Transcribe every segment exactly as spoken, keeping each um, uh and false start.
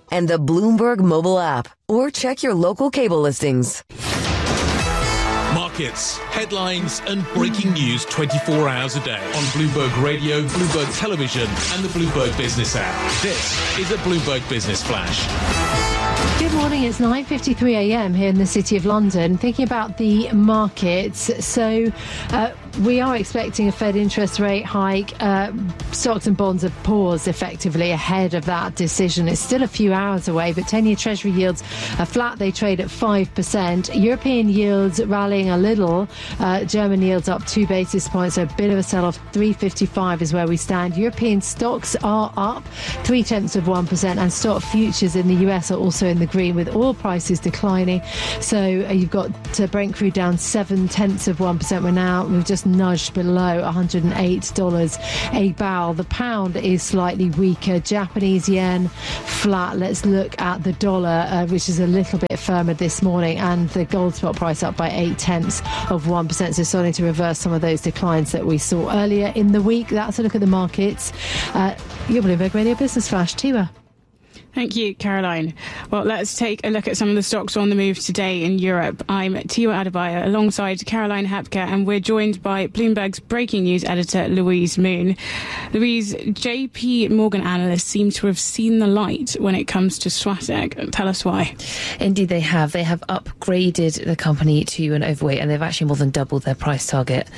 and the Bloomberg mobile app, or check your local cable listings. Markets, headlines and breaking news twenty-four hours a day on Bloomberg Radio, Bloomberg Television and the Bloomberg Business app. This is a Bloomberg Business Flash. Good morning, it's nine fifty-three a m here in the City of London. Thinking about the markets, so uh, we are expecting a Fed interest rate hike. Uh, stocks and bonds have paused effectively ahead of that decision. It's still a few hours away, but ten-year Treasury yields are flat. They trade at five percent. European yields rallying a little. Uh, German yields up two basis points, so a bit of a sell-off. three fifty-five is where we stand. European stocks are up three-tenths of one percent, and stock futures in the U S are also in the green, with oil prices declining. So uh, you've got uh, Brent crude down seven-tenths of one percent. We're now, we've just nudged below one hundred eight dollars a barrel. The pound is slightly weaker. Japanese yen flat. Let's look at the dollar, uh, which is a little bit firmer this morning, and the gold spot price up by eight-tenths of one percent. So starting to reverse some of those declines that we saw earlier in the week. That's a look at the markets. Uh, your Bloomberg Radio Business Flash. Tiwa. Thank you, Caroline. Well, let's take a look at some of the stocks on the move today in Europe. I'm Tiwa Adebayo alongside Caroline Hapke, and we're joined by Bloomberg's breaking news editor, Louise Moon. Louise, J P Morgan analysts seem to have seen the light when it comes to Swatek. Tell us why. Indeed, they have. They have upgraded the company to an overweight, and they've actually more than doubled their price target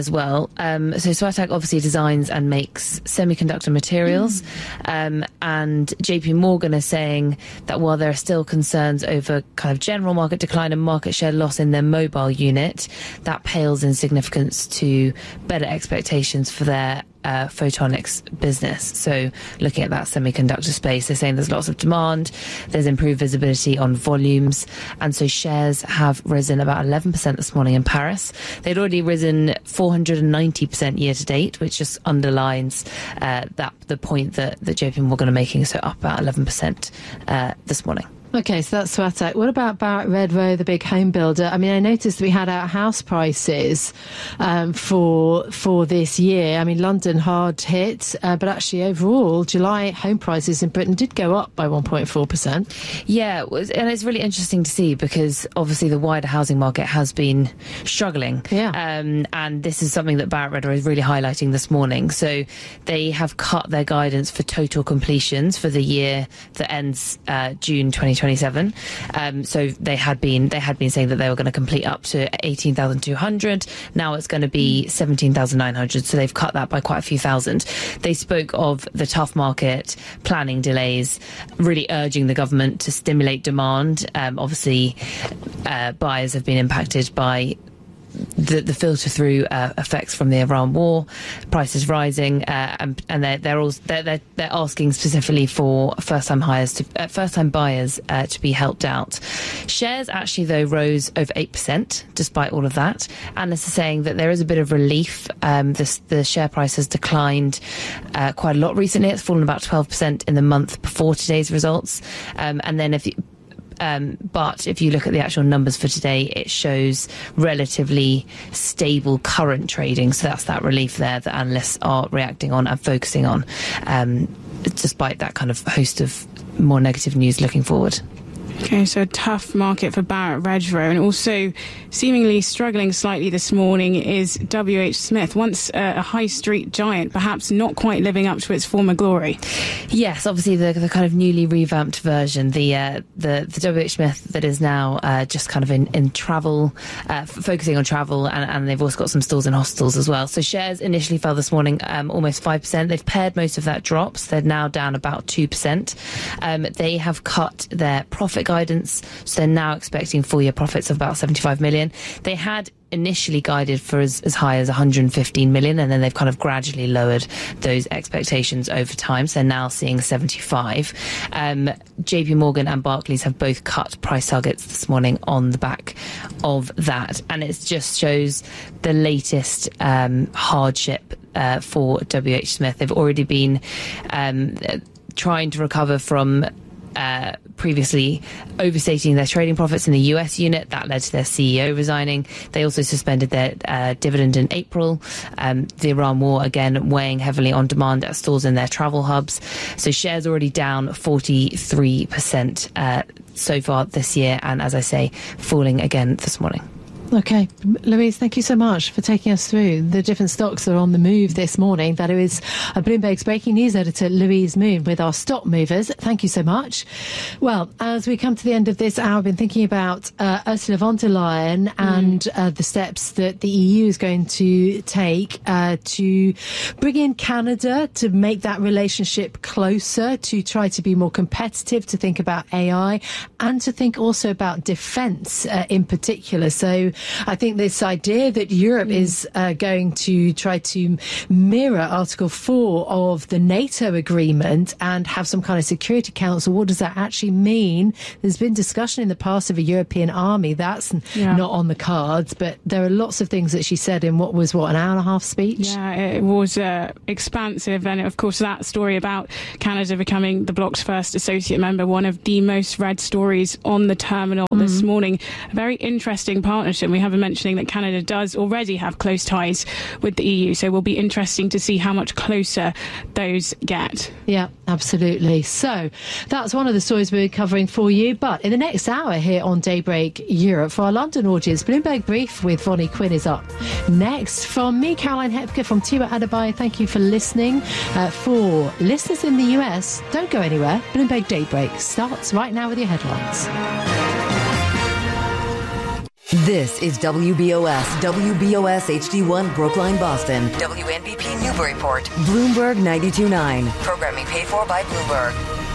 as well. Um, so Swatek obviously designs and makes semiconductor materials, mm. um, and J P Morgan are saying that while there are still concerns over kind of general market decline and market share loss in their mobile unit, that pales in significance to better expectations for their uh, photonics business. So looking at that semiconductor space, they're saying there's lots of demand, there's improved visibility on volumes, and so shares have risen about eleven percent this morning in Paris. They'd already risen four hundred ninety percent year to date, which just underlines uh, that the point that, that J P Morgan are making, so up about eleven percent uh, this morning. Okay, so that's Swatek. What about Barratt Redrow, the big home builder? I mean, I noticed we had our house prices um, for for this year. I mean, London hard hit, uh, but actually overall, July home prices in Britain did go up by one point four percent. Yeah, and it's really interesting to see because obviously the wider housing market has been struggling. Yeah. Um, and this is something that Barratt Redrow is really highlighting this morning. So they have cut their guidance for total completions for the year that ends uh, June twenty twenty-seven. Um, so they had been they had been saying that they were going to complete up to eighteen thousand two hundred. Now it's going to be seventeen thousand nine hundred. So they've cut that by quite a few thousand. They spoke of the tough market, planning delays, really urging the government to stimulate demand. Um, obviously, uh, buyers have been impacted by the, the filter through uh, effects from the Iran war, prices rising, uh, and, and they're they're, also, they're they're they're asking specifically for first time hires to uh, first time buyers uh, to be helped out. Shares actually though rose over eight percent despite all of that. Analysts are saying that there is a bit of relief. Um, the the share price has declined uh, quite a lot recently. It's fallen about twelve percent in the month before today's results, um, and then if you, Um, but if you look at the actual numbers for today, it shows relatively stable current trading. So that's that relief there that analysts are reacting on and focusing on, um, despite that kind of host of more negative news looking forward. Okay, so a tough market for Barratt Redrow, and also seemingly struggling slightly this morning is W H Smith, once uh, a high street giant, perhaps not quite living up to its former glory. Yes, obviously the the kind of newly revamped version, the uh, the, the W H Smith that is now uh, just kind of in, in travel, uh, f- focusing on travel, and, and they've also got some stores in hostels as well. So shares initially fell this morning um, almost five percent. They've pared most of that drops. They're now down about two percent. Um, they have cut their profit guidance, so they're now expecting full year profits of about seventy-five million. They had initially guided for as, as high as one hundred fifteen million, and then they've kind of gradually lowered those expectations over time, so they're now seeing seventy-five. Um, J P Morgan and Barclays have both cut price targets this morning on the back of that, and it just shows the latest um, hardship uh, for W H Smith. They've already been um, trying to recover from uh, previously overstating their trading profits in the U S unit. That led to their C E O resigning. They also suspended their uh, dividend in April. Um, the Iran war, again, weighing heavily on demand at stores in their travel hubs. So shares already down forty-three percent uh, so far this year, and as I say, falling again this morning. Okay, Louise, thank you so much for taking us through the different stocks that are on the move this morning. That is uh, Bloomberg's breaking news editor, Louise Moon, with our stock movers. Thank you so much. Well, as we come to the end of this hour, I've been thinking about uh, Ursula von der Leyen and mm. uh, the steps that the E U is going to take uh, to bring in Canada, to make that relationship closer, to try to be more competitive, to think about A I, and to think also about defence uh, in particular. So I think this idea that Europe mm. is uh, going to try to mirror Article four of the NATO agreement and have some kind of Security Council, what does that actually mean? There's been discussion in the past of a European army. That's yeah. not on the cards, but there are lots of things that she said in what was, what, an hour and a half speech? Yeah, it was uh, expansive. And of course, that story about Canada becoming the bloc's first associate member, one of the most read stories on the terminal mm. this morning. A very interesting partnership. We have been mentioning that Canada does already have close ties with the E U, so it will be interesting to see how much closer those get. Yeah, absolutely. So that's one of the stories we're covering for you. But in the next hour here on Daybreak Europe, for our London audience, Bloomberg Brief with Vonnie Quinn is up next. From me, Caroline Hepker, from Tiwa Adebayo, thank you for listening. Uh, for listeners in the U S, don't go anywhere. Bloomberg Daybreak starts right now with your headlines. This is W B O S, W B O S H D one Brookline, Boston, W N B P Newburyport, Bloomberg ninety-two point nine. Programming paid for by Bloomberg.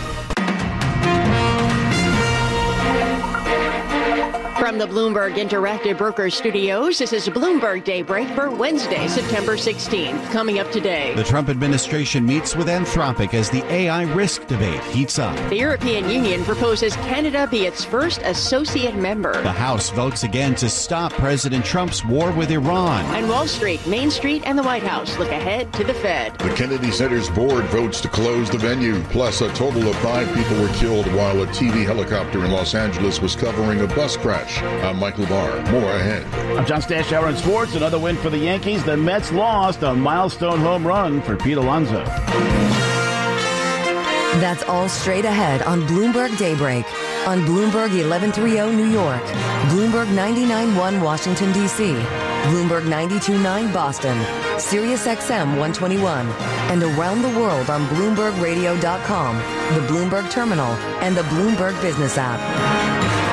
From the Bloomberg Interactive Brokers Studios, this is Bloomberg Daybreak for Wednesday, September sixteenth. Coming up today, the Trump administration meets with Anthropic as the A I risk debate heats up. The European Union proposes Canada be its first associate member. The House votes again to stop President Trump's war with Iran. And Wall Street, Main Street, and the White House look ahead to the Fed. The Kennedy Center's board votes to close the venue. Plus, a total of five people were killed while a T V helicopter in Los Angeles was covering a bus crash. I'm Michael Barr. More ahead. I'm John Stashower in sports. Another win for the Yankees. The Mets lost a milestone home run for Pete Alonso. That's all straight ahead on Bloomberg Daybreak. On Bloomberg eleven thirty New York, Bloomberg ninety-nine point one Washington, D C, Bloomberg ninety-two point nine Boston, Sirius X M one twenty-one, and around the world on Bloomberg Radio dot com, the Bloomberg Terminal, and the Bloomberg Business app.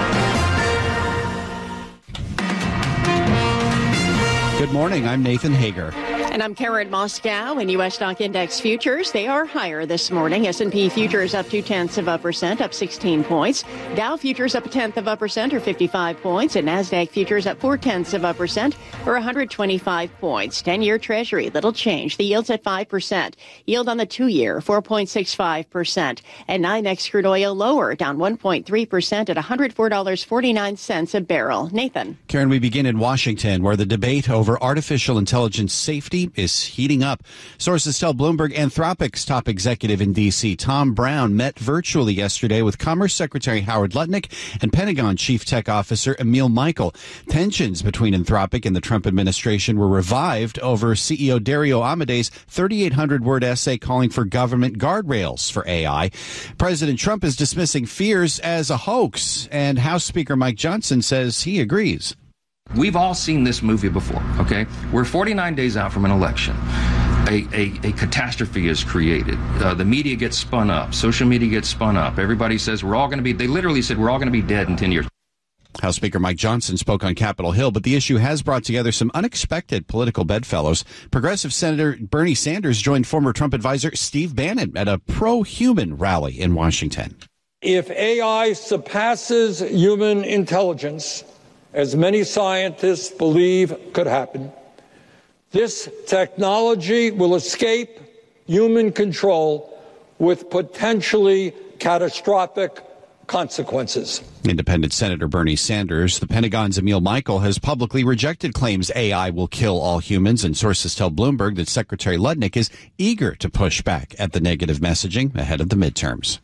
Good morning. I'm Nathan Hager. And I'm Karen Moscow. In U S stock index futures, they are higher this morning. S and P futures up two tenths of a percent, up sixteen points. Dow futures up a tenth of a percent, or fifty-five points. And NASDAQ futures up four tenths of a percent, or one hundred twenty-five points. ten-year Treasury, little change. The yield's at five percent. Yield on the two-year, four point six five percent. And NYMEX crude oil lower, down one point three percent at one hundred four dollars and forty-nine cents a barrel. Nathan. Karen, we begin in Washington, where the debate over artificial intelligence safety is heating up. Sources tell Bloomberg Anthropic's top executive in D C, Tom Brown, met virtually yesterday with Commerce Secretary Howard Lutnick and Pentagon Chief Tech Officer Emil Michael. Tensions between Anthropic and the Trump administration were revived over C E O Dario Amadei's thirty-eight hundred word essay calling for government guardrails for A I. President Trump is dismissing fears as a hoax, and House Speaker Mike Johnson says he agrees. We've all seen this movie before, okay? We're forty-nine days out from an election. A, a, a catastrophe is created. Uh, the media gets spun up. Social media gets spun up. Everybody says we're all going to be, they literally said we're all going to be dead in ten years. House Speaker Mike Johnson spoke on Capitol Hill, but the issue has brought together some unexpected political bedfellows. Progressive Senator Bernie Sanders joined former Trump advisor Steve Bannon at a pro-human rally in Washington. If A I surpasses human intelligence, as many scientists believe could happen, this technology will escape human control with potentially catastrophic consequences. Independent Senator Bernie Sanders. The Pentagon's Emil Michael has publicly rejected claims A I will kill all humans, and sources tell Bloomberg that Secretary Lutnick is eager to push back at the negative messaging ahead of the midterms.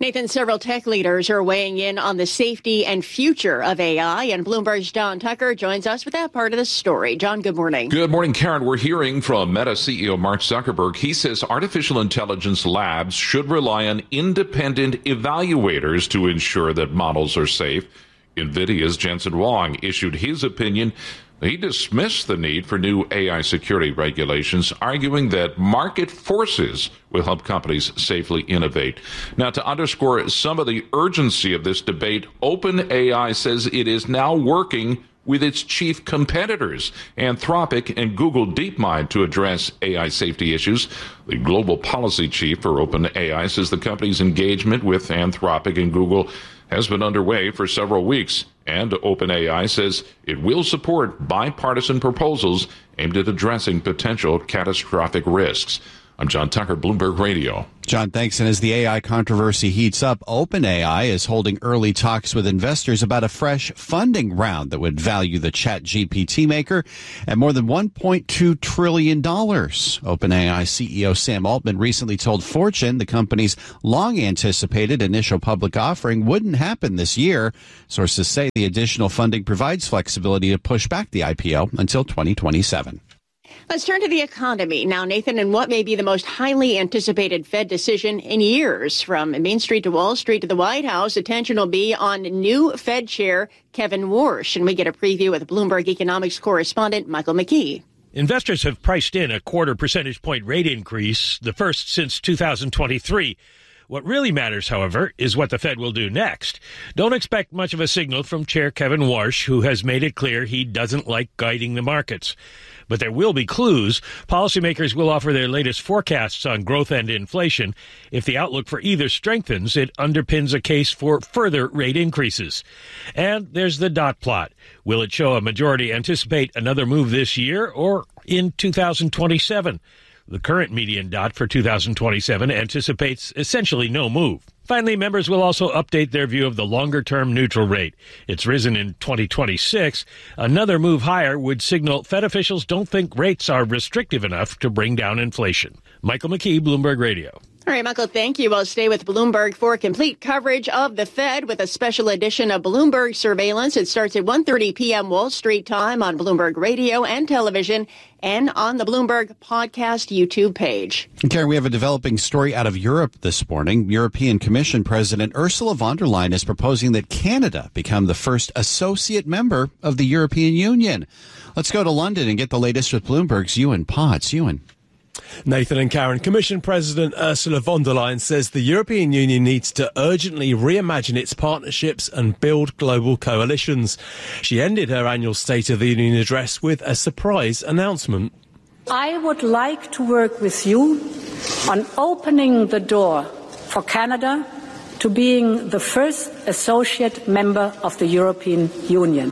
Nathan, several tech leaders are weighing in on the safety and future of A I, and Bloomberg's John Tucker joins us with that part of the story. John, good morning. Good morning, Karen. We're hearing from Meta C E O Mark Zuckerberg. He says artificial intelligence labs should rely on independent evaluators to ensure that models are safe. NVIDIA's Jensen Huang issued his opinion. He dismissed the need for new A I security regulations, arguing that market forces will help companies safely innovate. Now, to underscore some of the urgency of this debate, OpenAI says it is now working with its chief competitors, Anthropic and Google DeepMind, to address A I safety issues. The global policy chief for OpenAI says the company's engagement with Anthropic and Google has been underway for several weeks, and OpenAI says it will support bipartisan proposals aimed at addressing potential catastrophic risks. I'm John Tucker, Bloomberg Radio. John, thanks. And as the A I controversy heats up, OpenAI is holding early talks with investors about a fresh funding round that would value the ChatGPT maker at more than one point two trillion dollars. OpenAI C E O Sam Altman recently told Fortune the company's long-anticipated initial public offering wouldn't happen this year. Sources say the additional funding provides flexibility to push back the I P O until twenty twenty-seven. Let's turn to the economy now, Nathan, and what may be the most highly anticipated Fed decision in years. From Main Street to Wall Street to the White House, attention will be on new Fed Chair Kevin Warsh. And we get a preview with Bloomberg economics correspondent Michael McKee. Investors have priced in a quarter percentage point rate increase, the first since two thousand twenty-three. What really matters, however, is what the Fed will do next. Don't expect much of a signal from Chair Kevin Warsh, who has made it clear he doesn't like guiding the markets. But there will be clues. Policymakers will offer their latest forecasts on growth and inflation. If the outlook for either strengthens, it underpins a case for further rate increases. And there's the dot plot. Will it show a majority anticipate another move this year or in two thousand twenty-seven? The current median dot for two thousand twenty-seven anticipates essentially no move. Finally, members will also update their view of the longer-term neutral rate. It's risen in twenty twenty-six. Another move higher would signal Fed officials don't think rates are restrictive enough to bring down inflation. Michael McKee, Bloomberg Radio. All right, Michael, thank you. I'll stay with Bloomberg for complete coverage of the Fed with a special edition of Bloomberg Surveillance. It starts at one thirty p.m. Wall Street time on Bloomberg Radio and television and on the Bloomberg Podcast YouTube page. Karen, we have a developing story out of Europe this morning. European Commission President Ursula von der Leyen is proposing that Canada become the first associate member of the European Union. Let's go to London and get the latest with Bloomberg's Ewan Potts. Ewan. Nathan and Karen, Commission President Ursula von der Leyen says the European Union needs to urgently reimagine its partnerships and build global coalitions. She ended her annual State of the Union address with a surprise announcement. I would like to work with you on opening the door for Canada to being the first associate member of the European Union.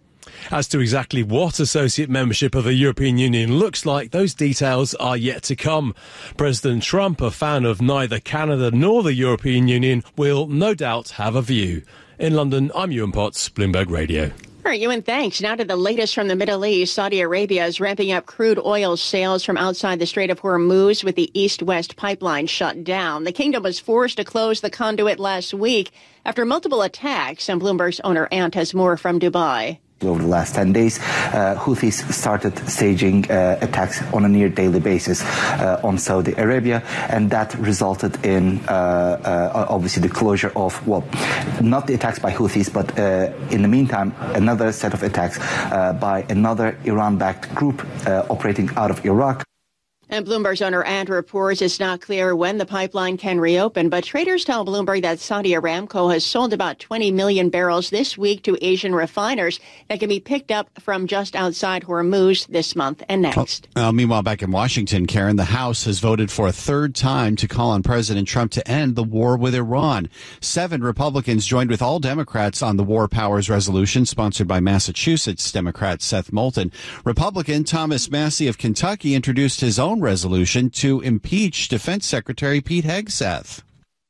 As to exactly what associate membership of the European Union looks like, those details are yet to come. President Trump, a fan of neither Canada nor the European Union, will no doubt have a view. In London, I'm Ewan Potts, Bloomberg Radio. All right, Ewan, thanks. Now to the latest from the Middle East. Saudi Arabia is ramping up crude oil sales from outside the Strait of Hormuz with the east-west pipeline shut down. The kingdom was forced to close the conduit last week after multiple attacks, and Bloomberg's owner Ant has more from Dubai. Over the last ten days, uh, Houthis started staging uh, attacks on a near daily basis uh, on Saudi Arabia, and that resulted in uh, uh, obviously the closure of, well, not the attacks by Houthis, but uh, in the meantime, another set of attacks uh, by another Iran-backed group uh, operating out of Iraq. And Bloomberg's owner Ant reports it's not clear when the pipeline can reopen, but traders tell Bloomberg that Saudi Aramco has sold about twenty million barrels this week to Asian refiners that can be picked up from just outside Hormuz this month and next. Uh, meanwhile, back in Washington, Karen, the House has voted for a third time to call on President Trump to end the war with Iran. Seven Republicans joined with all Democrats on the War Powers Resolution, sponsored by Massachusetts Democrat Seth Moulton. Republican Thomas Massie of Kentucky introduced his own resolution to impeach Defense Secretary Pete Hegseth.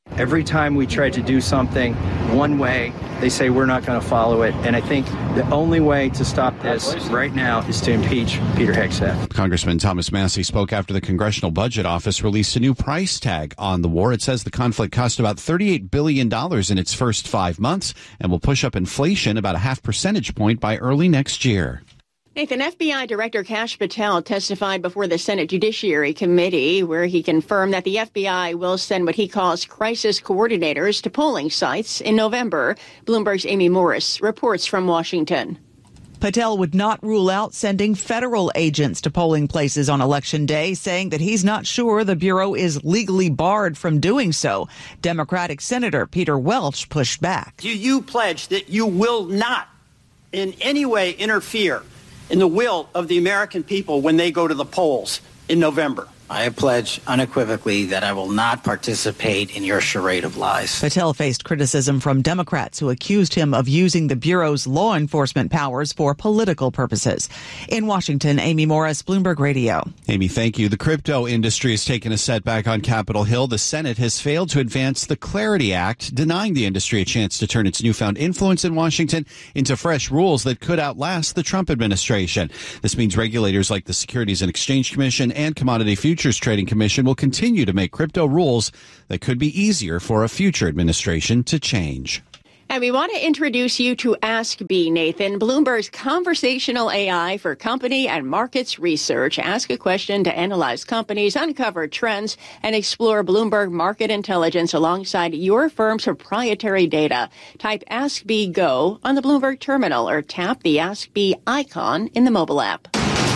Every time we try to do something one way, they say we're not going to follow it. And I think the only way to stop this right now is to impeach Peter Hegseth. Congressman Thomas Massie spoke after the Congressional Budget Office released a new price tag on the war. It says the conflict cost about thirty-eight billion dollars in its first five months and will push up inflation about a half percentage point by early next year. Nathan, F B I Director Kash Patel testified before the Senate Judiciary Committee, where he confirmed that the F B I will send what he calls crisis coordinators to polling sites in November. Bloomberg's Amy Morris reports from Washington. Patel would not rule out sending federal agents to polling places on Election Day, saying that he's not sure the Bureau is legally barred from doing so. Democratic Senator Peter Welch pushed back. Do you pledge that you will not in any way interfere in the will of the American people when they go to the polls in November? I pledge unequivocally that I will not participate in your charade of lies. Patel faced criticism from Democrats who accused him of using the Bureau's law enforcement powers for political purposes. In Washington, Amy Morris, Bloomberg Radio. Amy, thank you. The crypto industry has taken a setback on Capitol Hill. The Senate has failed to advance the Clarity Act, denying the industry a chance to turn its newfound influence in Washington into fresh rules that could outlast the Trump administration. This means regulators like the Securities and Exchange Commission and Commodity Futures Trading Commission will continue to make crypto rules that could be easier for a future administration to change. And we want to introduce you to Ask B, Nathan, Bloomberg's conversational A I for company and markets research. Ask a question to analyze companies, uncover trends, and explore Bloomberg market intelligence alongside your firm's proprietary data. Type Ask B Go on the Bloomberg terminal or tap the Ask B icon in the mobile app.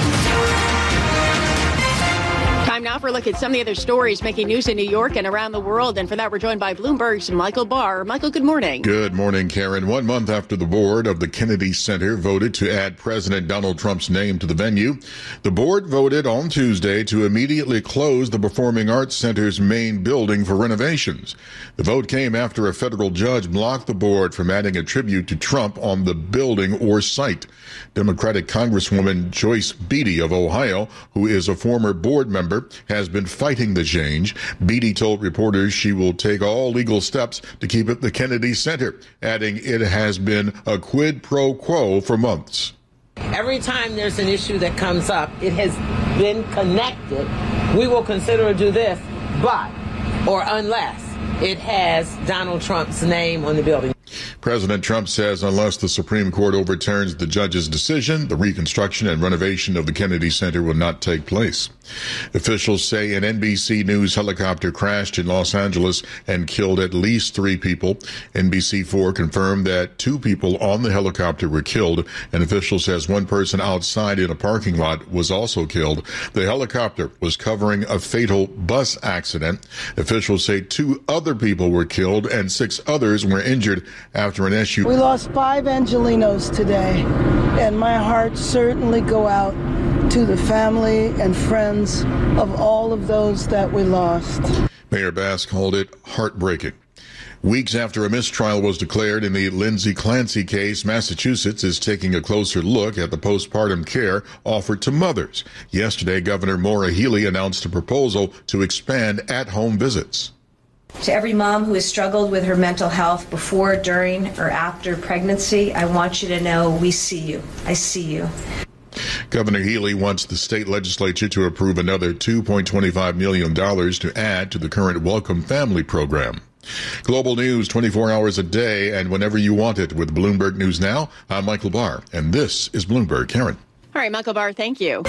Time now for a look at some of the other stories making news in New York and around the world. And for that, we're joined by Bloomberg's Michael Barr. Michael, good morning. Good morning, Karen. One month after the board of the Kennedy Center voted to add President Donald Trump's name to the venue, the board voted on Tuesday to immediately close the Performing Arts Center's main building for renovations. The vote came after a federal judge blocked the board from adding a tribute to Trump on the building or site. Democratic Congresswoman Joyce Beatty of Ohio, who is a former board member, has been fighting the change. Beatty told reporters she will take all legal steps to keep it the Kennedy Center, adding it has been a quid pro quo for months. Every time there's an issue that comes up, it has been connected. We will consider to do this, but, or unless it has Donald Trump's name on the building. President Trump says unless the Supreme Court overturns the judge's decision, the reconstruction and renovation of the Kennedy Center will not take place. Officials say an N B C News helicopter crashed in Los Angeles and killed at least three people. N B C four confirmed that two people on the helicopter were killed. An official says one person outside in a parking lot was also killed. The helicopter was covering a fatal bus accident. Officials say two other people were killed and six others were injured after an S U V. We lost five Angelinos today, and my heart certainly go out to the family and friends of all of those that we lost. Mayor Bass called it heartbreaking. Weeks after a mistrial was declared in the Lindsay Clancy case, Massachusetts is taking a closer look at the postpartum care offered to mothers. Yesterday, Governor Maura Healey announced a proposal to expand at-home visits. To every mom who has struggled with her mental health before, during, or after pregnancy, I want you to know we see you. I see you. Governor Healey wants the state legislature to approve another two point two five million dollars to add to the current Welcome Family program. Global news twenty-four hours a day and whenever you want it with Bloomberg News Now. I'm Michael Barr, and this is Bloomberg. Karen. All right, Michael Barr, thank you.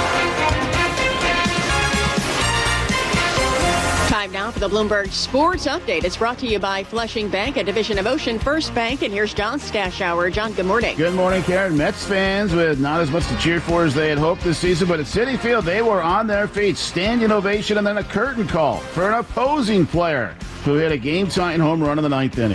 Time now for the Bloomberg Sports Update. It's brought to you by Flushing Bank, a division of Ocean First Bank. And here's John Stashower. John, good morning. Good morning, Karen. Mets fans with not as much to cheer for as they had hoped this season, but at Citi Field, they were on their feet. Standing ovation and then a curtain call for an opposing player who hit a game-tying home run in the ninth inning.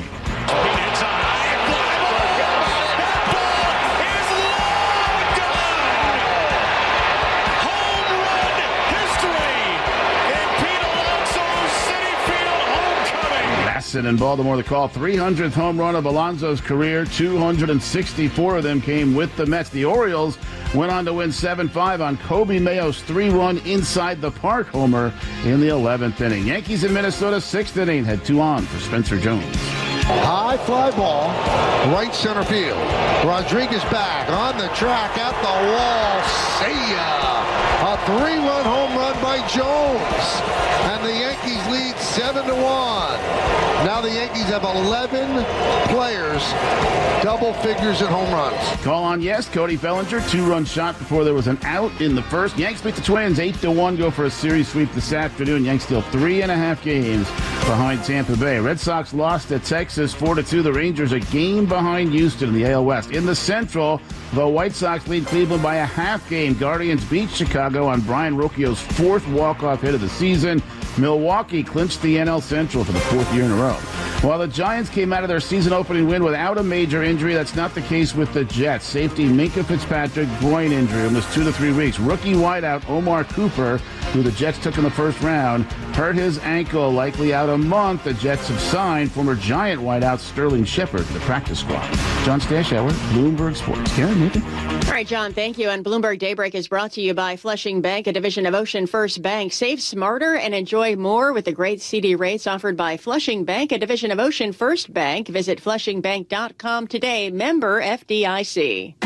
Madison in Baltimore to call three hundredth home run of Alonso's career. two hundred sixty-four of them came with the Mets. The Orioles went on to win seven five on Kobe Mayo's three-run inside the park homer in the eleventh inning. Yankees in Minnesota, sixth inning, had two on for Spencer Jones. High fly ball, right center field. Rodriguez back on the track at the wall. See ya! A three-run home run by Jones. And the Yankees lead seven to one. Now the Yankees have eleven players, double figures in home runs. Call on yes, Cody Bellinger, two-run shot before there was an out in the first. Yanks beat the Twins eight to one, go for a series sweep this afternoon. Yanks still three and a half games behind Tampa Bay. Red Sox lost at Texas four to two. The Rangers a game behind Houston in the A L West. In the Central, the White Sox lead Cleveland by a half game. Guardians beat Chicago on Brian Rocchio's fourth walk-off hit of the season. Milwaukee clinched the N L Central for the fourth year in a row. While the Giants came out of their season-opening win without a major injury, that's not the case with the Jets. Safety Minkah Fitzpatrick, groin injury, almost two to three weeks. Rookie wideout Omar Cooper, who the Jets took in the first round, hurt his ankle, likely out a month. The Jets have signed former Giant wideout Sterling Shepard to the practice squad. John Stashower, Bloomberg Sports. Karen, Nathan? All right, John, thank you. And Bloomberg Daybreak is brought to you by Flushing Bank, a division of Ocean First Bank. Save smarter and enjoy more with the great C D rates offered by Flushing Bank, a division of Ocean First Bank. Visit flushing bank dot com today. Member F D I C.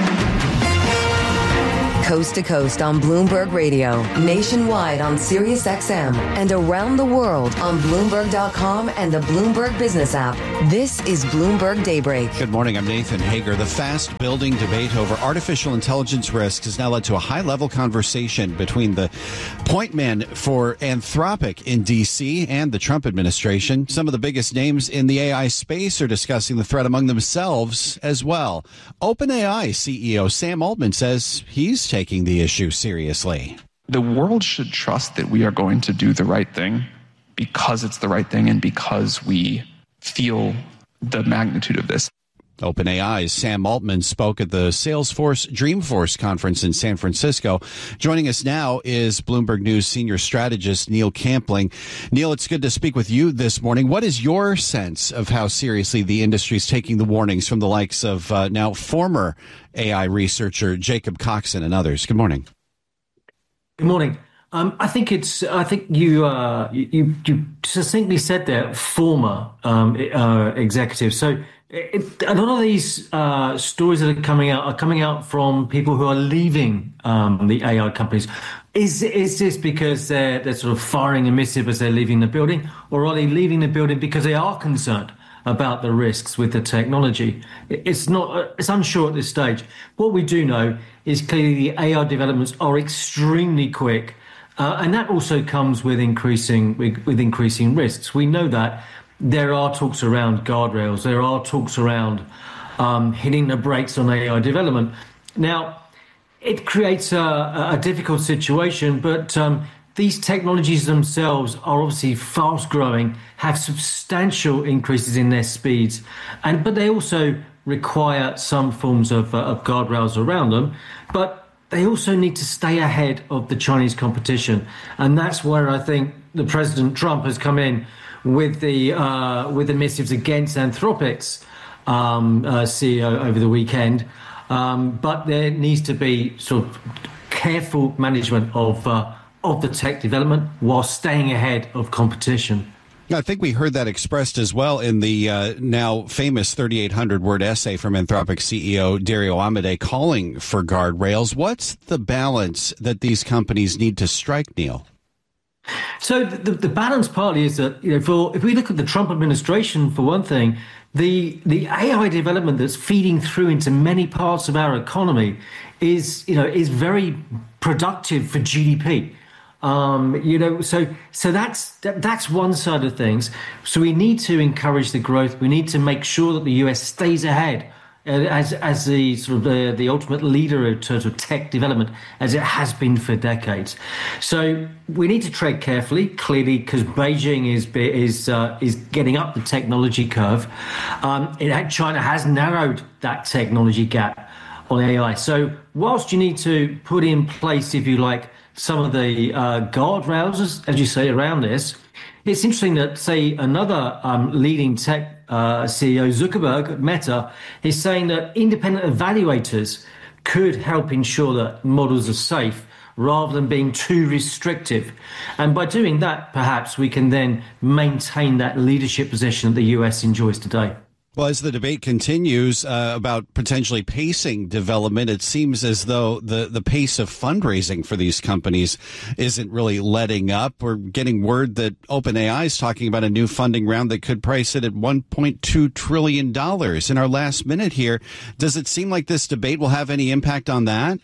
Coast to coast on Bloomberg Radio, nationwide on Sirius X M, and around the world on Bloomberg dot com and the Bloomberg Business app. This is Bloomberg Daybreak. Good morning. I'm Nathan Hager. The fast-building debate over artificial intelligence risks has now led to a high-level conversation between the point man for Anthropic in D C and the Trump administration. Some of the biggest names in the A I space are discussing the threat among themselves as well. OpenAI C E O Sam Altman says he's taking the issue seriously. The world should trust that we are going to do the right thing because it's the right thing and because we feel the magnitude of this. OpenAI's Sam Altman spoke at the Salesforce Dreamforce conference in San Francisco. Joining us now is Bloomberg News senior strategist Neil Campling. Neil, it's good to speak with you this morning. What is your sense of how seriously the industry is taking the warnings from the likes of uh, now former A I researcher Jacob Coxon and others? Good morning. Good morning. Um, I think it's. I think you uh, you, you succinctly said there, former um, uh, executives. So it, a lot of these uh, stories that are coming out are coming out from people who are leaving um, the A I companies. Is is this because they're they're sort of firing a missive as they're leaving the building, or are they leaving the building because they are concerned about the risks with the technology? It's not. It's unsure at this stage. What we do know is clearly the A I developments are extremely quick. Uh, and that also comes with increasing with, with increasing risks. We know that there are talks around guardrails. There are talks around um, hitting the brakes on A I development. Now, it creates a, a difficult situation, but um, these technologies themselves are obviously fast growing, have substantial increases in their speeds, and but they also require some forms of, uh, of guardrails around them. But they also need to stay ahead of the Chinese competition. And that's where I think the President Trump has come in with the uh, with the missives against Anthropic's um, uh, C E O over the weekend. Um, but there needs to be sort of careful management of uh, of the tech development while staying ahead of competition. I think we heard that expressed as well in the uh, now famous thirty-eight hundred word essay from Anthropic C E O Dario Amodei calling for guardrails. What's the balance that these companies need to strike, Neil? So the, the balance partly is that, you know, for, if we look at the Trump administration, for one thing, the the A I development that's feeding through into many parts of our economy is, you know, is very productive for G D P. Um, you know, so so that's that, that's one side of things. So we need to encourage the growth. We need to make sure that the U S stays ahead uh, as as the sort of the, the ultimate leader in terms of tech development, as it has been for decades. So we need to tread carefully, clearly, because Beijing is is uh, is getting up the technology curve. Um, it, China has narrowed that technology gap on A I. So whilst you need to put in place, if you like, some of the uh, guardrails, as, as you say, around this. It's interesting that, say, another um, leading tech uh, C E O, Zuckerberg, at Meta, is saying that independent evaluators could help ensure that models are safe rather than being too restrictive. And by doing that, perhaps we can then maintain that leadership position that the U S enjoys today. Well, as the debate continues uh, about potentially pacing development, it seems as though the, the pace of fundraising for these companies isn't really letting up. We're getting word that OpenAI is talking about a new funding round that could price it at one point two trillion dollars. In our last minute here, does it seem like this debate will have any impact on that?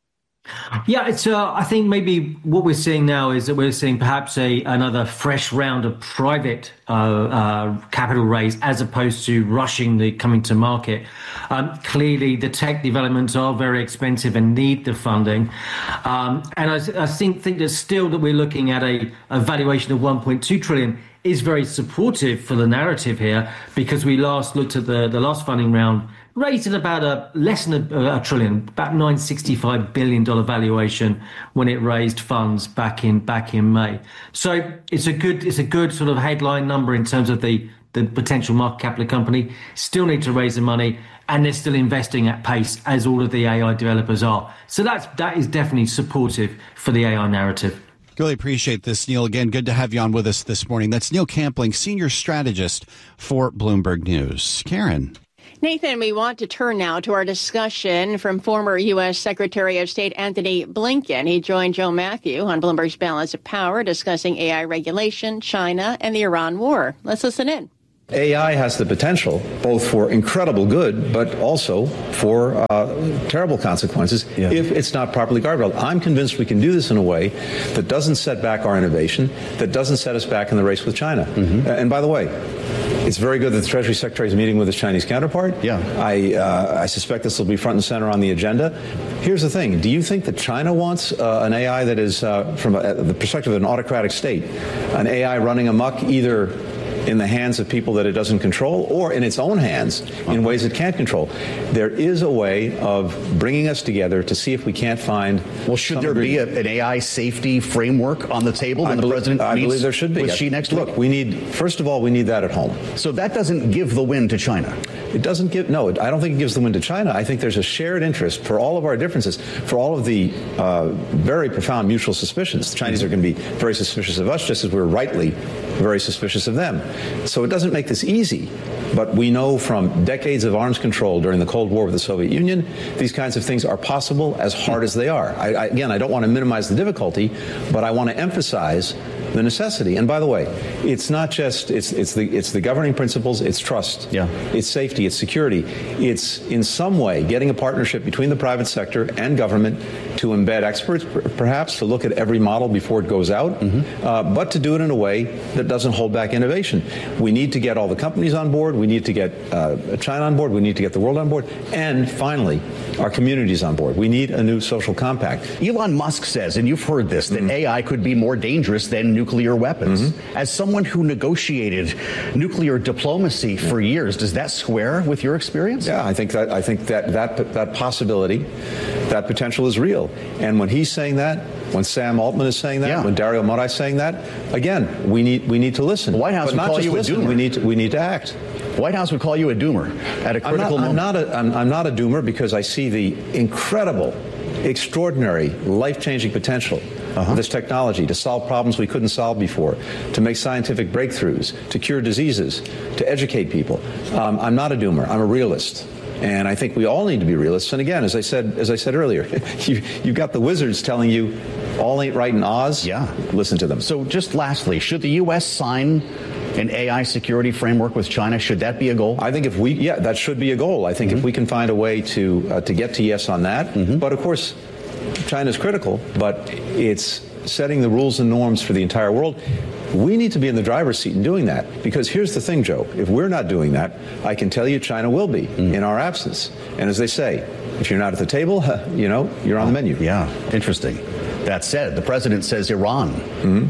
Yeah, it's. Uh, I think maybe what we're seeing now is that we're seeing perhaps a another fresh round of private uh, uh, capital raise as opposed to rushing the coming to market. Um, clearly, the tech developments are very expensive and need the funding. Um, and I, I think think that still that we're looking at a, a valuation of one point two trillion is very supportive for the narrative here, because we last looked at the the last funding round, raised at about a less than a, a trillion, about nine hundred sixty-five billion dollars valuation when it raised funds back in back in May. So it's a good it's a good sort of headline number in terms of the the potential market cap of the company. Still need to raise the money, and they're still investing at pace, as all of the A I developers are. So that's that is definitely supportive for the A I narrative. Really appreciate this, Neil. Again, good to have you on with us this morning. That's Neil Campling, senior strategist for Bloomberg News. Karen. Nathan, we want to turn now to our discussion from former U S. Secretary of State Antony Blinken. He joined Joe Matthew on Bloomberg's Balance of Power, discussing A I regulation, China, and the Iran war. Let's listen in. A I has the potential both for incredible good, but also for uh, terrible consequences yeah. if it's not properly guardrailed. I'm convinced we can do this in a way that doesn't set back our innovation, that doesn't set us back in the race with China. Mm-hmm. Uh, and by the way, it's very good that the Treasury Secretary is meeting with his Chinese counterpart. Yeah. I, uh, I suspect this will be front and center on the agenda. Here's the thing. Do you think that China wants uh, an A I that is, uh, from a, the perspective of an autocratic state, an A I running amok either in the hands of people that it doesn't control or in its own hands in ways it can't control? There is a way of bringing us together to see if we can't find... Well, should there be a, an A I safety framework on the table when I the believe, president I meets believe there should be. with Xi next week? Look, we need, first of all, we need that at home. So that doesn't give the win to China? It doesn't give, no, I don't think it gives the win to China. I think there's a shared interest for all of our differences, for all of the uh, very profound mutual suspicions. The Chinese are going to be very suspicious of us, just as we're rightly very suspicious of them. So it doesn't make this easy, but we know from decades of arms control during the Cold War with the Soviet Union, these kinds of things are possible, as hard as they are. I, I, again, I don't want to minimize the difficulty, but I want to emphasize the necessity. And by the way, it's not just, it's it's the it's the governing principles, it's trust, yeah. it's safety, it's security. It's in some way getting a partnership between the private sector and government to embed experts, perhaps, to look at every model before it goes out, mm-hmm. uh, but to do it in a way that doesn't hold back innovation. We need to get all the companies on board. We need to get uh, China on board. We need to get the world on board. And finally, our communities on board. We need a new social compact. Elon Musk says, and you've heard this, that mm-hmm. A I could be more dangerous than nuclear weapons. Mm-hmm. As someone who negotiated nuclear diplomacy yeah. for years, does that square with your experience? Yeah, I think that I think that that that possibility, that potential is real. And when he's saying that, when Sam Altman is saying that, yeah. when Dario Mora is saying that, again, we need we need to listen. The White House but would not call just you listen, a doomer. We need to, we need to act. White House would call you a doomer at a critical I'm not, moment. I'm not, a, I'm, I'm not a doomer because I see the incredible, extraordinary, life-changing potential uh-huh. of this technology to solve problems we couldn't solve before, to make scientific breakthroughs, to cure diseases, to educate people. Um, I'm not a doomer. I'm a realist. And I think we all need to be realists. And again, as I said, as I said earlier, you, you've got the wizards telling you all ain't right in Oz. Yeah. Listen to them. So just lastly, should the U S sign an A I security framework with China? Should that be a goal? I think if we, yeah, that should be a goal. I think mm-hmm. if we can find a way to uh, to get to yes on that. Mm-hmm. But of course, China's critical, but it's setting the rules and norms for the entire world. We need to be in the driver's seat in doing that, because here's the thing, Joe. If we're not doing that, I can tell you China will be mm. in our absence. And as they say, if you're not at the table, you know, you're on the menu. Yeah, interesting. That said, the president says Iran. Mm-hmm.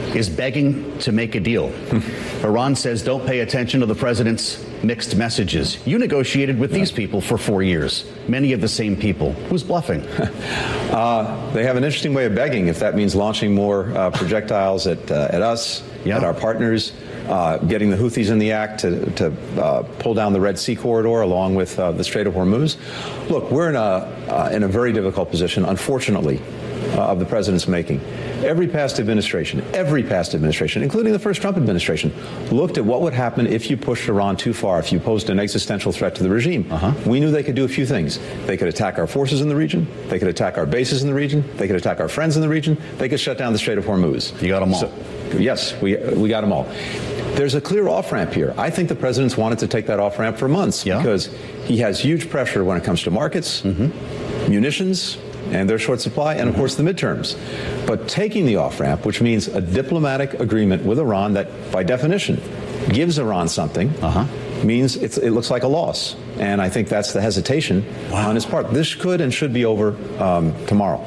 is begging to make a deal. Iran says don't pay attention to the president's mixed messages. You negotiated with these people for four years, many of the same people. Who's bluffing? uh, they have an interesting way of begging, if that means launching more uh, projectiles at, uh, at us, yeah. at our partners. Uh, getting the Houthis in the act to, to uh, pull down the Red Sea corridor along with uh, the Strait of Hormuz. Look, we're in a uh, in a very difficult position, unfortunately, uh, of the president's making. Every past administration, every past administration, including the first Trump administration, looked at what would happen if you pushed Iran too far, if you posed an existential threat to the regime. Uh-huh. We knew they could do a few things. They could attack our forces in the region. They could attack our bases in the region. They could attack our friends in the region. They could shut down the Strait of Hormuz. You got them all. So, yes, we we got them all. There's a clear off-ramp here. I think the president's wanted to take that off-ramp for months yeah. because he has huge pressure when it comes to markets, mm-hmm. munitions, and their short supply, and, of course, the midterms. But taking the off-ramp, which means a diplomatic agreement with Iran that, by definition, gives Iran something, uh-huh. means it's, it looks like a loss. And I think that's the hesitation wow. on his part. This could and should be over um, tomorrow.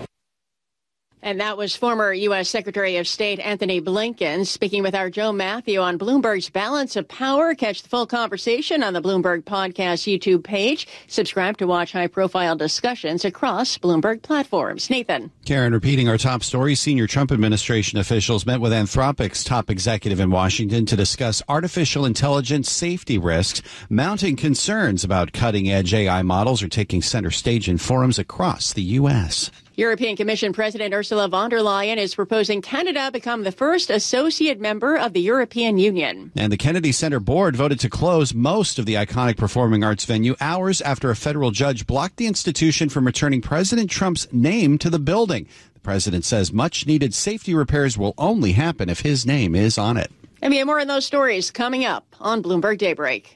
And that was former U S. Secretary of State Anthony Blinken speaking with our Joe Matthew on Bloomberg's Balance of Power. Catch the full conversation on the Bloomberg Podcast YouTube page. Subscribe to watch high-profile discussions across Bloomberg platforms. Nathan. Karen, repeating our top story, senior Trump administration officials met with Anthropic's top executive in Washington to discuss artificial intelligence safety risks. Mounting concerns about cutting-edge A I models are taking center stage in forums across the U S. European Commission President Ursula von der Leyen is proposing Canada become the first associate member of the European Union. And the Kennedy Center board voted to close most of the iconic performing arts venue hours after a federal judge blocked the institution from returning President Trump's name to the building. The president says much needed safety repairs will only happen if his name is on it. And we have more on those stories coming up on Bloomberg Daybreak.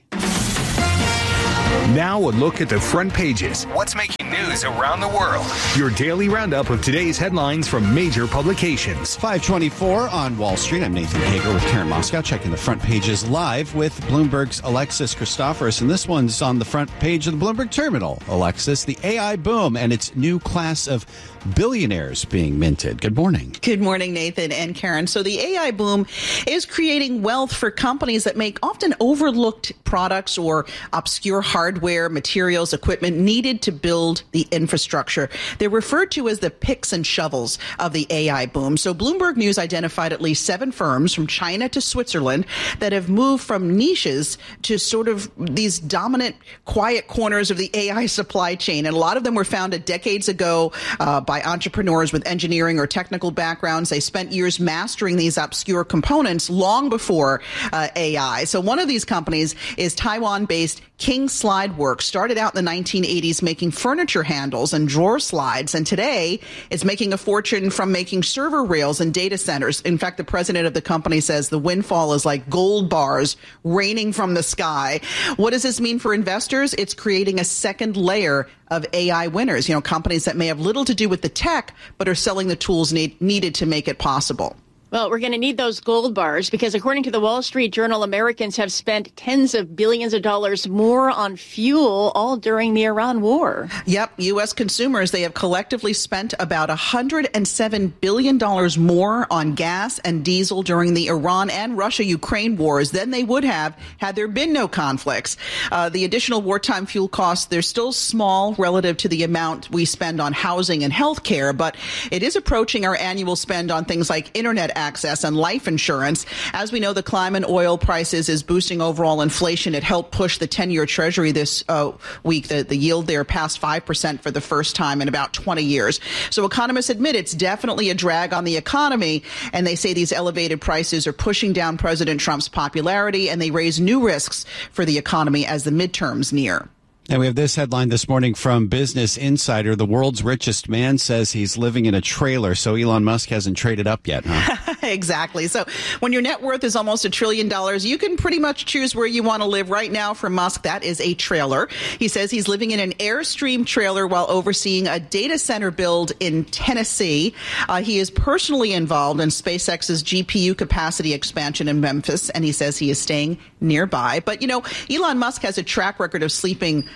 Now a look at the front pages. What's making news around the world? Your daily roundup of today's headlines from major publications. five twenty-four on Wall Street. I'm Nathan Hager with Karen Moscow, checking the front pages live with Bloomberg's Alexis Christoforous. And this one's on the front page of the Bloomberg Terminal. Alexis, the A I boom and its new class of billionaires being minted. Good morning. Good morning, Nathan and Karen. So the A I boom is creating wealth for companies that make often overlooked products or obscure hardware, materials, equipment needed to build the infrastructure. They're referred to as the picks and shovels of the A I boom. So Bloomberg News identified at least seven firms from China to Switzerland that have moved from niches to sort of these dominant, quiet corners of the A I supply chain. And a lot of them were founded decades ago uh, by entrepreneurs with engineering or technical backgrounds. They spent years mastering these obscure components long before uh, A I. So one of these companies is Taiwan-based King Slide Works. Started out in the nineteen eighties making furniture handles and drawer slides, and today it's making a fortune from making server rails and data centers. In fact, the president of the company says the windfall is like gold bars raining from the sky. What does this mean for investors? It's creating a second layer of A I winners, you know, companies that may have little to do with the tech, but are selling the tools need, needed to make it possible. Well, we're going to need those gold bars because according to the Wall Street Journal, Americans have spent tens of billions of dollars more on fuel all during the Iran war. Yep. U S consumers, they have collectively spent about one hundred seven billion dollars more on gas and diesel during the Iran and Russia-Ukraine wars than they would have had there been no conflicts. Uh, the additional wartime fuel costs, they're still small relative to the amount we spend on housing and health care, but it is approaching our annual spend on things like internet access and life insurance. As we know, the climb in oil prices is boosting overall inflation. It helped push the ten-year Treasury this uh, week. The, the yield there passed five percent for the first time in about twenty years. So economists admit it's definitely a drag on the economy, and they say these elevated prices are pushing down President Trump's popularity, and they raise new risks for the economy as the midterms near. And we have this headline this morning from Business Insider. The world's richest man says he's living in a trailer, so Elon Musk hasn't traded up yet, huh? Exactly. So when your net worth is almost a trillion dollars, you can pretty much choose where you want to live. Right now for Musk, that is a trailer. He says he's living in an Airstream trailer while overseeing a data center build in Tennessee. Uh, he is personally involved in SpaceX's G P U capacity expansion in Memphis, and he says he is staying nearby. But, you know, Elon Musk has a track record of sleeping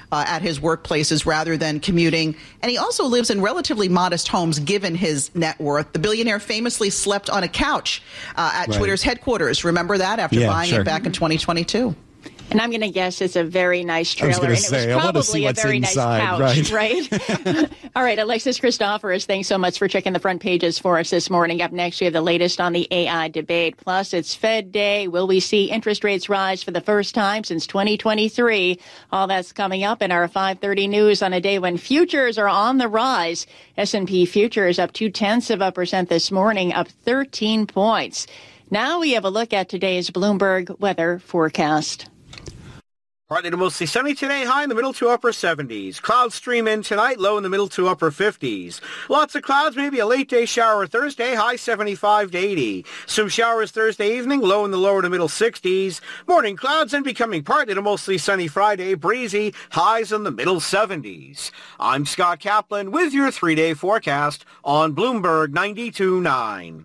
uh, at his workplaces rather than commuting. And he also lives in relatively modest homes given his net worth. The billionaire famously slept on a couch uh, at right. Twitter's headquarters. Remember that after yeah, buying sure. it back in twenty twenty-two? And I'm going to guess it's a very nice trailer. And say, it was probably a very inside, nice couch, right? right? All right, Alexis Christoforous, thanks so much for checking the front pages for us this morning. Up next, we have the latest on the A I debate. Plus, it's Fed Day. Will we see interest rates rise for the first time since twenty twenty-three? All that's coming up in our five thirty news on a day when futures are on the rise. S and P futures up two-tenths of a percent this morning, up thirteen points. Now we have a look at today's Bloomberg weather forecast. Partly to mostly sunny today, high in the middle to upper seventies. Clouds stream in tonight, low in the middle to upper fifties. Lots of clouds, maybe a late day shower Thursday, high seventy-five to eighty. Some showers Thursday evening, low in the lower to middle sixties. Morning clouds and becoming partly to mostly sunny Friday, breezy, highs in the middle seventies. I'm Scott Kaplan with your three-day forecast on Bloomberg ninety-two point nine.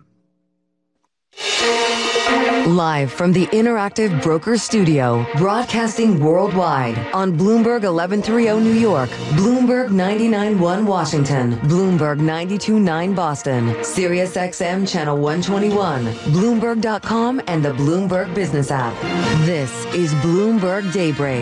Live from the Interactive Brokers Studio, broadcasting worldwide on Bloomberg eleven thirty New York, Bloomberg ninety-nine point one Washington, Bloomberg ninety-two point nine Boston, Sirius X M Channel one twenty-one, Bloomberg dot com, and the Bloomberg Business app. This is Bloomberg Daybreak.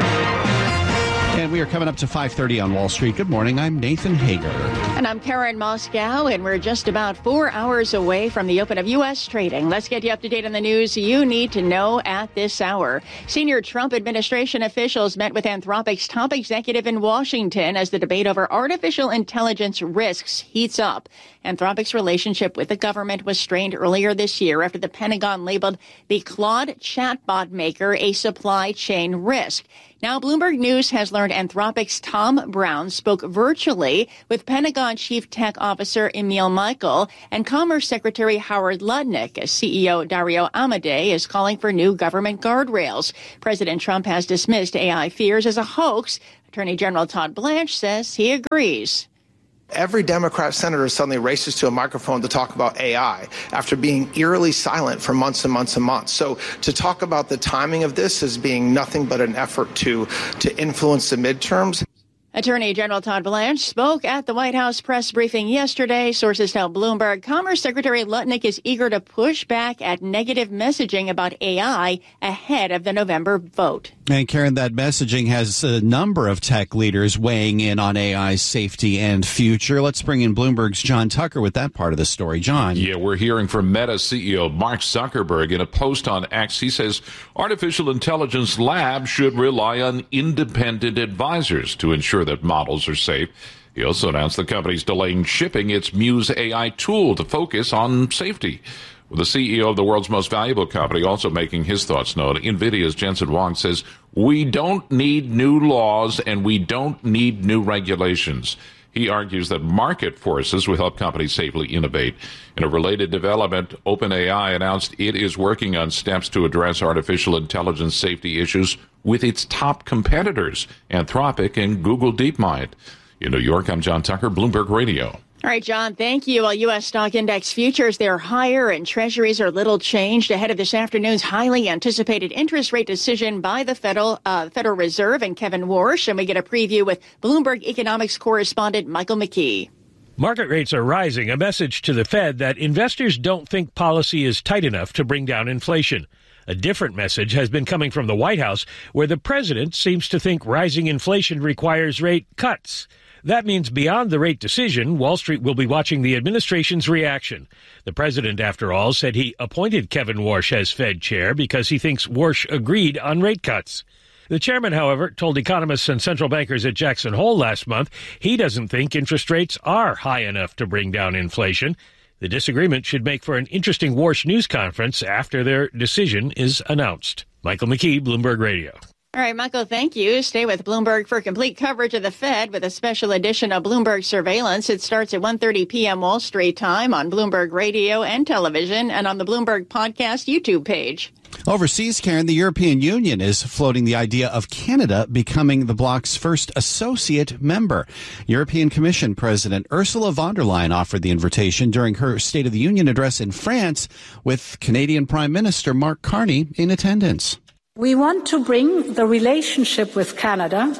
And we are coming up to five thirty on Wall Street. Good morning. I'm Nathan Hager. And I'm Karen Moscow, and we're just about four hours away from the open of U S trading. Let's get you up to date on the news you need to know at this hour. Senior Trump administration officials met with Anthropic's top executive in Washington as the debate over artificial intelligence risks heats up. Anthropic's relationship with the government was strained earlier this year after the Pentagon labeled the Claude chatbot maker a supply chain risk. Now, Bloomberg News has learned Anthropic's Tom Brown spoke virtually with Pentagon Chief Tech Officer Emil Michael and Commerce Secretary Howard Lutnick, as C E O Dario Amodei is calling for new government guardrails. President Trump has dismissed A I fears as a hoax. Attorney General Todd Blanche says he agrees. Every Democrat senator suddenly races to a microphone to talk about A I after being eerily silent for months and months and months. So to talk about the timing of this as being nothing but an effort to to influence the midterms. Attorney General Todd Blanche spoke at the White House press briefing yesterday. Sources tell Bloomberg Commerce Secretary Lutnick is eager to push back at negative messaging about A I ahead of the November vote. And Karen, that messaging has a number of tech leaders weighing in on A I's safety and future. Let's bring in Bloomberg's John Tucker with that part of the story. John. Yeah, we're hearing from Meta C E O Mark Zuckerberg. In a post on X, he says artificial intelligence labs should rely on independent advisors to ensure that models are safe. He also announced the company's delaying shipping its Muse A I tool to focus on safety. With the C E O of the world's most valuable company also making his thoughts known, NVIDIA's Jensen Huang says, "We don't need new laws and we don't need new regulations." He argues that market forces will help companies safely innovate. In a related development, OpenAI announced it is working on steps to address artificial intelligence safety issues with its top competitors, Anthropic and Google DeepMind. In New York, I'm John Tucker, Bloomberg Radio. All right, John, thank you. While U S stock index futures, they're higher and treasuries are little changed ahead of this afternoon's highly anticipated interest rate decision by the Federal uh, Federal Reserve and Kevin Warsh. And we get a preview with Bloomberg economics correspondent Michael McKee. Market rates are rising, a message to the Fed that investors don't think policy is tight enough to bring down inflation. A different message has been coming from the White House, where the president seems to think rising inflation requires rate cuts. That means beyond the rate decision, Wall Street will be watching the administration's reaction. The president, after all, said he appointed Kevin Warsh as Fed chair because he thinks Warsh agreed on rate cuts. The chairman, however, told economists and central bankers at Jackson Hole last month he doesn't think interest rates are high enough to bring down inflation. The disagreement should make for an interesting Warsh news conference after their decision is announced. Michael McKee, Bloomberg Radio. All right, Michael, thank you. Stay with Bloomberg for complete coverage of the Fed with a special edition of Bloomberg Surveillance. It starts at one thirty p.m. Wall Street time on Bloomberg Radio and television and on the Bloomberg Podcast YouTube page. Overseas, Karen, the European Union is floating the idea of Canada becoming the bloc's first associate member. European Commission President Ursula von der Leyen offered the invitation during her State of the Union address in France, with Canadian Prime Minister Mark Carney in attendance. We want to bring the relationship with Canada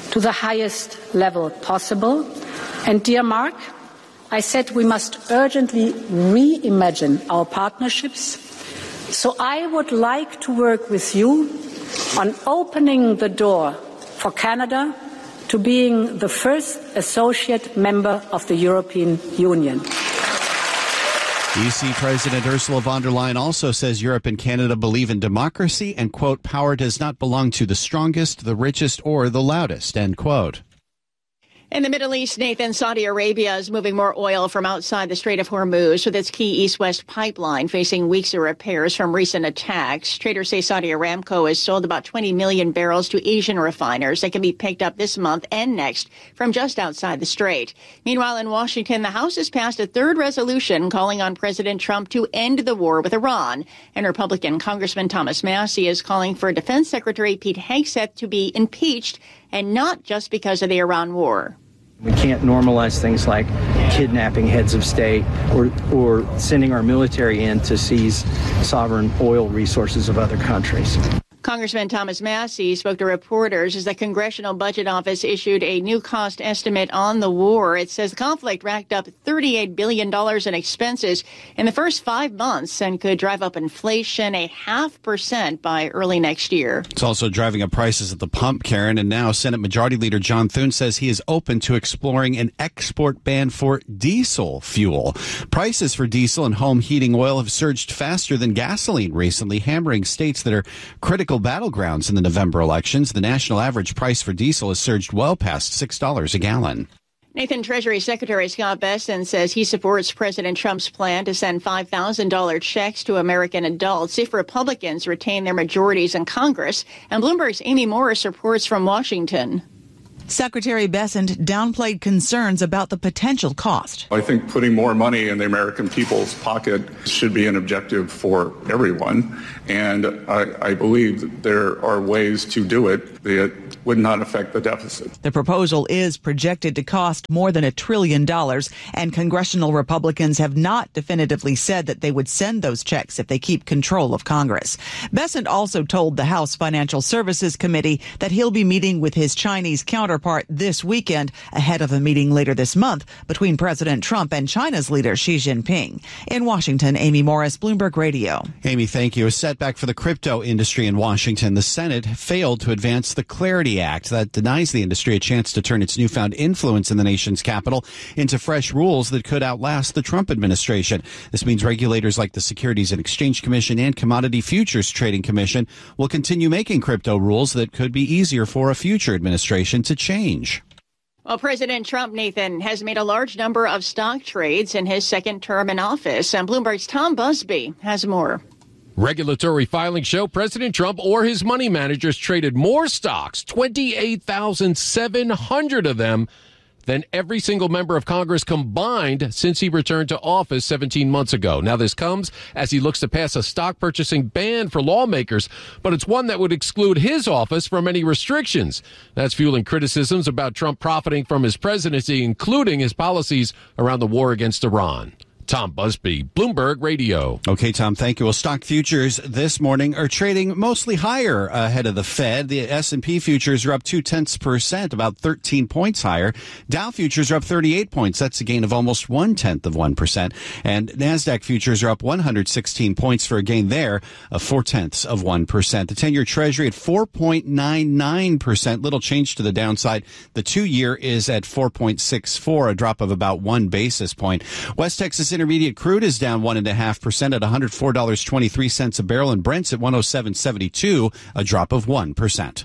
to the highest level possible. And dear Mark, I said we must urgently reimagine our partnerships. So I would like to work with you on opening the door for Canada to being the first associate member of the European Union. E C President Ursula von der Leyen also says Europe and Canada believe in democracy and, quote, power does not belong to the strongest, the richest, or the loudest, end quote. In the Middle East, Nathan, Saudi Arabia is moving more oil from outside the Strait of Hormuz with its key east-west pipeline facing weeks of repairs from recent attacks. Traders say Saudi Aramco has sold about twenty million barrels to Asian refiners that can be picked up this month and next from just outside the strait. Meanwhile, in Washington, the House has passed a third resolution calling on President Trump to end the war with Iran. And Republican Congressman Thomas Massie is calling for Defense Secretary Pete Hegseth to be impeached, and not just because of the Iran war. We can't normalize things like kidnapping heads of state or, or sending our military in to seize sovereign oil resources of other countries. Congressman Thomas Massie spoke to reporters as the Congressional Budget Office issued a new cost estimate on the war. It says the conflict racked up thirty-eight billion dollars in expenses in the first five months and could drive up inflation a half percent by early next year. It's also driving up prices at the pump, Karen, and now Senate Majority Leader John Thune says he is open to exploring an export ban for diesel fuel. Prices for diesel and home heating oil have surged faster than gasoline recently, hammering states that are critical battlegrounds in the November elections. The national average price for diesel has surged well past six dollars a gallon. Nathan, Treasury Secretary Scott Bessent says he supports President Trump's plan to send five thousand dollars checks to American adults if Republicans retain their majorities in Congress. And Bloomberg's Amy Morris reports from Washington. Secretary Bessent downplayed concerns about the potential cost. I think putting more money in the American people's pocket should be an objective for everyone. And I, I believe that there are ways to do it that would not affect the deficit. The proposal is projected to cost more than a trillion dollars, and congressional Republicans have not definitively said that they would send those checks if they keep control of Congress. Bessent also told the House Financial Services Committee that he'll be meeting with his Chinese counterpart this weekend ahead of a meeting later this month between President Trump and China's leader Xi Jinping. In Washington, Amy Morris, Bloomberg Radio. Amy, thank you. A setback for the crypto industry in Washington. The Senate failed to advance the Clarity Act that denies the industry a chance to turn its newfound influence in the nation's capital into fresh rules that could outlast the Trump administration. This means regulators like the Securities and Exchange Commission and Commodity Futures Trading Commission will continue making crypto rules that could be easier for a future administration to change. Well, President Trump, Nathan, has made a large number of stock trades in his second term in office. And Bloomberg's Tom Busby has more. Regulatory filings show President Trump or his money managers traded more stocks, twenty-eight thousand seven hundred of them, than every single member of Congress combined since he returned to office seventeen months ago. Now, this comes as he looks to pass a stock purchasing ban for lawmakers, but it's one that would exclude his office from any restrictions. That's fueling criticisms about Trump profiting from his presidency, including his policies around the war against Iran. Tom Busby, Bloomberg Radio. Okay, Tom, thank you. Well, stock futures this morning are trading mostly higher ahead of the Fed. The S and P futures are up two-tenths percent, about thirteen points higher. Dow futures are up thirty-eight points. That's a gain of almost one-tenth of one percent. And NASDAQ futures are up one hundred sixteen points for a gain there of four-tenths of one percent. The ten-year Treasury at four point nine nine percent. Little change to the downside. The two-year is at four point six four, a drop of about one basis point. West Texas Intermediate crude is down one and a half percent at one hundred four dollars and twenty-three cents a barrel, and Brent's at one oh seven seventy-two, a drop of one percent.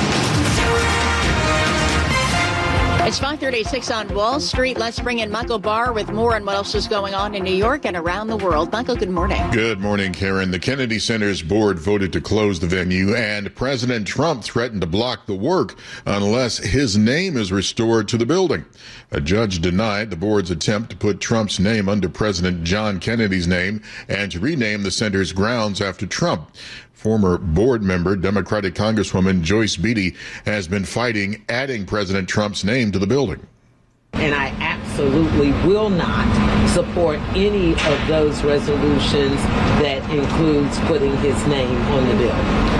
It's five thirty-six on Wall Street. Let's bring in Michael Barr with more on what else is going on in New York and around the world. Michael, good morning. Good morning, Karen. The Kennedy Center's board voted to close the venue, and President Trump threatened to block the work unless his name is restored to the building. A judge denied the board's attempt to put Trump's name under President John Kennedy's name and to rename the center's grounds after Trump. Former board member, Democratic Congresswoman Joyce Beatty, has been fighting adding President Trump's name to the building. And I absolutely will not support any of those resolutions that includes putting his name on the bill.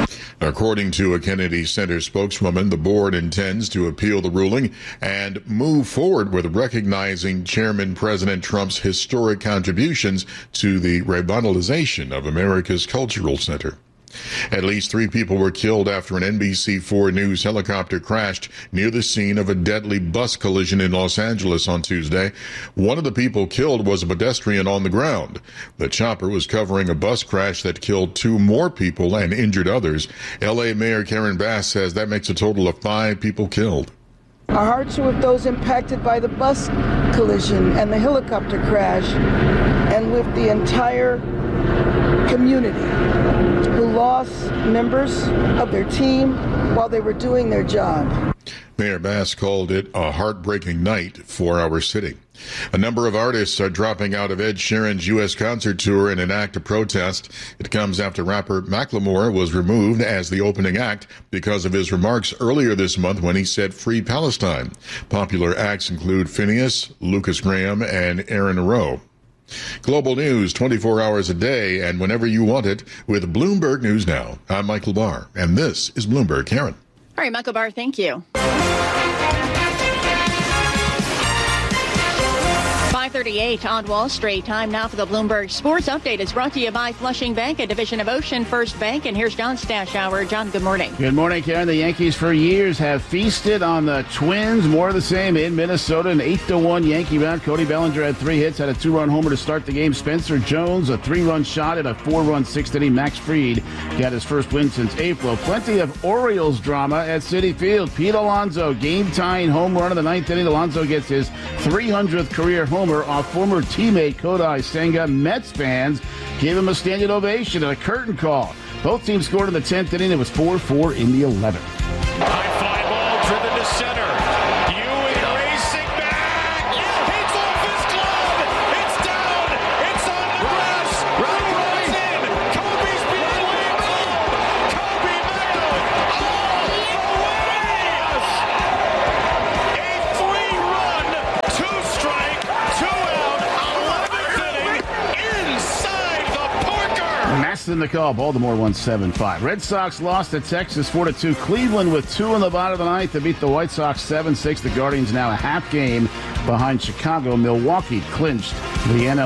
According to a Kennedy Center spokeswoman, the board intends to appeal the ruling and move forward with recognizing Chairman President Trump's historic contributions to the revitalization of America's Cultural Center. At least three people were killed after an N B C four News helicopter crashed near the scene of a deadly bus collision in Los Angeles on Tuesday. One of the people killed was a pedestrian on the ground. The chopper was covering a bus crash that killed two more people and injured others. L A Mayor Karen Bass says that makes a total of five people killed. Our hearts are with those impacted by the bus collision and the helicopter crash, and with the entire community who lost members of their team while they were doing their job. Mayor Bass called it a heartbreaking night for our city. A number of artists are dropping out of Ed Sheeran's U S concert tour in an act of protest. It comes after rapper Macklemore was removed as the opening act because of his remarks earlier this month when he said free Palestine. Popular acts include Phineas, Lucas Graham, and Aaron Rowe. Global news twenty-four hours a day and whenever you want it with Bloomberg News Now. I'm Michael Barr, and this is Bloomberg. Karen. All right, Michael Barr, thank you. five thirty-eight on Wall Street. Time now for the Bloomberg Sports Update. It's brought to you by Flushing Bank, a division of Ocean First Bank. And here's John Stashower. John, good morning. Good morning, Karen. The Yankees for years have feasted on the Twins. More of the same in Minnesota. An eight to one Yankee round. Cody Bellinger had three hits, had a two-run homer to start the game. Spencer Jones, a three-run shot at a four-run sixth inning. Max Fried got his first win since April. Plenty of Orioles drama at Citi Field. Pete Alonso, game-tying home run in the ninth inning. Alonso gets his three hundredth career homer off former teammate Kodai Senga. Mets fans gave him a standing ovation and a curtain call. Both teams scored in the tenth inning. It was four four in the eleventh. High fly ball driven to center. Ewing racing back. It's off his glove. It's down. It's on the grass. Right, runs in. Kobe's being waved up. Kobe Mayo all the way. A three-run, two-strike, two-out, eleventh inning inside the Parker. Massed in the call. Baltimore won seven five. Red Sox lost to Texas four to two. Cleveland with two in the bottom of the ninth to beat the White Sox seven six. The Guardians now a half game behind Chicago. Milwaukee clinched the N L